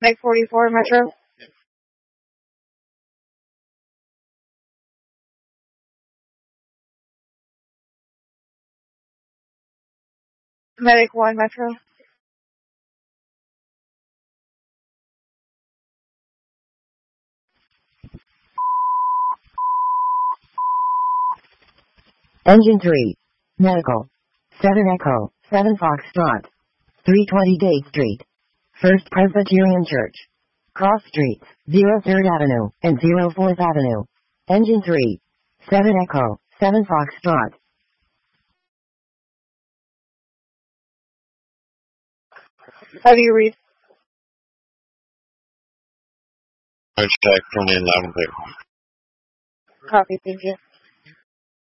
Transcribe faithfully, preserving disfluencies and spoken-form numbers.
Mike forty-four Metro. Medic one Metro. Engine three. Medical. seven Echo, seven Foxtrot. three twenty Date Street. First Presbyterian Church. Cross Streets, zero third Avenue, and zero fourth Avenue. Engine three. seven Echo, seven Foxtrot. How do you read? Contact from the eleven paper. Copy, thank you.